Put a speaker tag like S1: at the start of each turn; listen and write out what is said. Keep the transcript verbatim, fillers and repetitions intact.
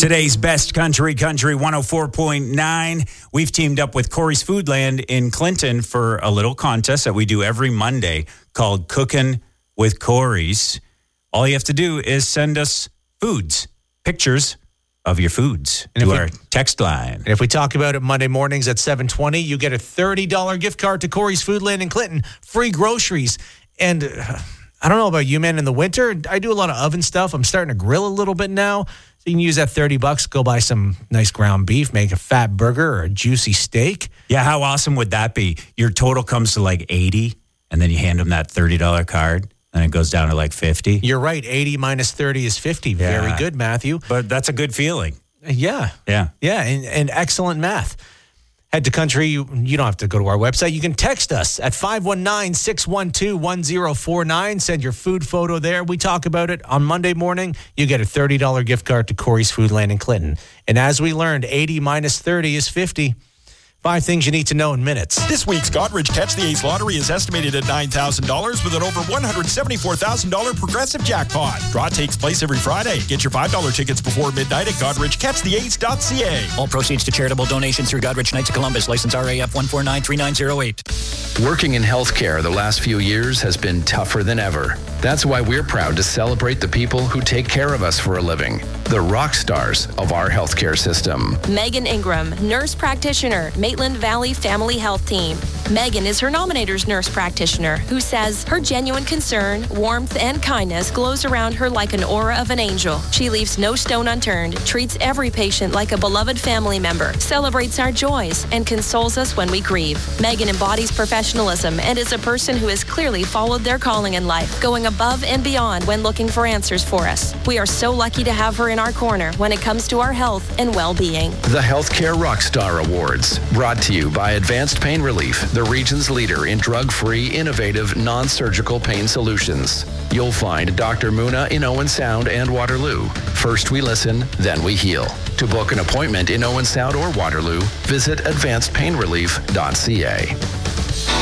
S1: Today's best country, Country one oh four point nine. We've teamed up with Corey's Foodland in Clinton for a little contest that we do every Monday called Cooking with Corey's. All you have to do is send us foods, pictures of your foods
S2: and
S1: to
S2: we,
S1: our text line.
S2: And if we talk about it Monday mornings at seven twenty, you get a thirty dollars gift card to Corey's Foodland in Clinton, free groceries. And uh, I don't know about you, man, in the winter, I do a lot of oven stuff. I'm starting to grill a little bit now. So you can use that thirty bucks, go buy some nice ground beef, make a fat burger or a juicy steak.
S1: Yeah, how awesome would that be? Your total comes to like eighty, and then you hand them that thirty dollars card, and it goes down to like fifty.
S2: You're right. eighty minus thirty is fifty.
S1: Yeah.
S2: Very good, Matthew.
S1: But that's a good feeling.
S2: Yeah.
S1: Yeah.
S2: Yeah, and, and excellent math. Head to country. You, you don't have to go to our website. You can text us at five one nine, six one two, one zero four nine. Send your food photo there. We talk about it on Monday morning. You get a thirty dollars gift card to Corey's Foodland in Clinton. And as we learned, eighty minus thirty is fifty. Five things you need to know in minutes.
S3: This week's Godrich Catch the Ace lottery is estimated at nine thousand dollars with an over one hundred seventy-four thousand dollars progressive jackpot. Draw takes place every Friday. Get your five dollars tickets before midnight at godrich catch the ace dot c a.
S4: All proceeds to charitable donations through Godrich Knights of Columbus. License R A F one four nine three nine zero eight.
S5: Working in healthcare the last few years has been tougher than ever. That's why we're proud to celebrate the people who take care of us for a living, the rock stars of our healthcare system.
S6: Megan Ingram, nurse practitioner, Maitland Valley Family Health Team. Megan is her nominator's nurse practitioner who says her genuine concern, warmth, and kindness glows around her like an aura of an angel. She leaves no stone unturned, treats every patient like a beloved family member, celebrates our joys, and consoles us when we grieve. Megan embodies professionalism and is a person who has clearly followed their calling in life, going above and beyond when looking for answers for us. We are so lucky to have her in our corner when it comes to our health and well-being.
S5: The Healthcare Rockstar Awards, brought to you by Advanced Pain Relief, the region's leader in drug-free, innovative, non-surgical pain solutions. You'll find Doctor Muna in Owen Sound and Waterloo. First we listen, then we heal. To book an appointment in Owen Sound or Waterloo, visit advanced pain relief dot c a.